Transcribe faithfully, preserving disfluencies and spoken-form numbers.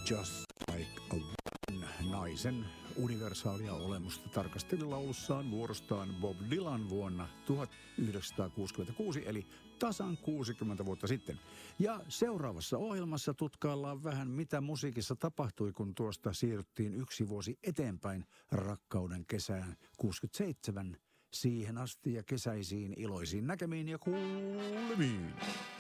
Just Like a Woman, naisen universaalia olemusta tarkasteli laulussaan vuorostaan Bob Dylan vuonna tuhatyhdeksänsataakuusikymmentäkuusi, eli tasan kuusikymmentä vuotta sitten. Ja seuraavassa ohjelmassa tutkaillaan vähän, mitä musiikissa tapahtui, kun tuosta siirryttiin yksi vuosi eteenpäin rakkauden kesään kuusikymmentäseitsemän siihen asti ja kesäisiin iloisiin näkemiin ja kuulemiin.